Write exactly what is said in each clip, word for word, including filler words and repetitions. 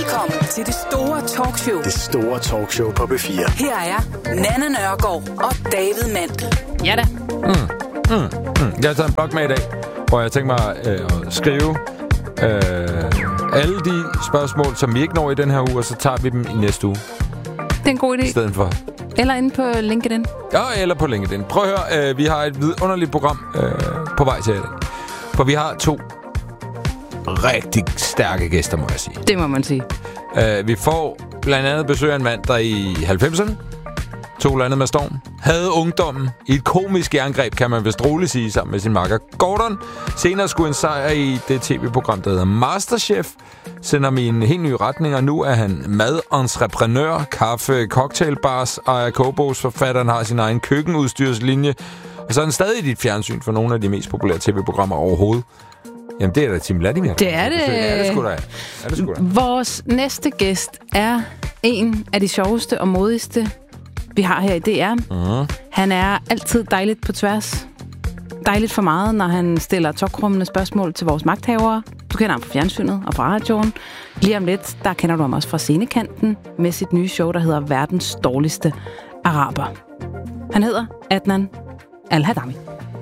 Velkommen til det store talkshow. Det store talkshow på B fire. Her er Nanna Nørgaard og David Mandel. Ja da. Mm. Mm. Mm. Jeg har taget en blog med i dag, hvor jeg tænker mig øh, at skrive øh, alle de spørgsmål, som vi ikke når i den her uge, og så tager vi dem i næste uge. Det er en god idé. I stedet for. Eller inde på LinkedIn. Ja, eller på LinkedIn. Prøv at høre, øh, vi har et vidunderligt program øh, på vej til i dag. For vi har to rigtig stærke gæster, må jeg sige. Det må man sige. Uh, vi får blandt andet besøg af en mand, der i halvfemserne tog landet med storm. Havde ungdommen i et komisk jerngreb, kan man vist roligt sige, sammen med sin makker Gordon. Senere skulle en sejr i det tv-program, der hedder Masterchef. Sender mig i en helt ny retning, og nu er han madentreprenør, kaffe, cocktailbars, ejer kogebos, forfatteren har sin egen køkkenudstyrslinje. Og så er han stadig i dit fjernsyn for nogle af de mest populære tv-programmer overhovedet. Jamen, det er da Tim Vladimir. Det er det. Det er det sgu da. Er det sgu da. Vores næste gæst er en af de sjoveste og modigste, vi har her i D R. Uh-huh. Han er altid dejligt på tværs. Dejligt for meget, når han stiller tokrummende spørgsmål til vores magthavere. Du kender ham fra fjernsynet og fra radioen. Lige om lidt, der kender du ham også fra scenekanten med sit nye show, der hedder Verdens dårligste araber. Han hedder Adnan Al-Hadami.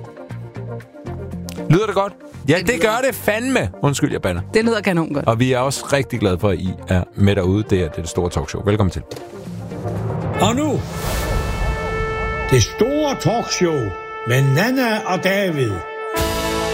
Lyder det godt? Ja, det, det gør det fandme. Undskyld, jeg bander. Det lyder kanon godt. Og vi er også rigtig glade for, at I er med derude. Det er det store talkshow. Velkommen til. Og nu, det store talkshow med Nanna og David.